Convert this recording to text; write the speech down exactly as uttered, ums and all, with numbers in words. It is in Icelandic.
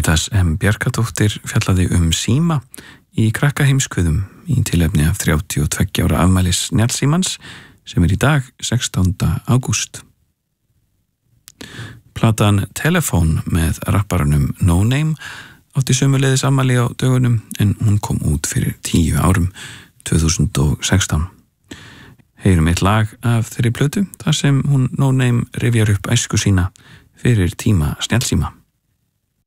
Karitas M. Bjarkadóttir fjallaði um síma í krakkaheimskviðum í tilefni af þrjátíu og tveggja ára afmælis Snjallsímans sem er í dag sextánda ágúst. Platan Telephone með rapparanum No Name átti sömuleiðis afmæli á dögunum en hún kom út fyrir tíu árum tvö þúsund og sextán. Heyrum eitt lag af þeirri plötu þar sem hún No Name rifjar upp æsku sína fyrir tíma Snjallsíma.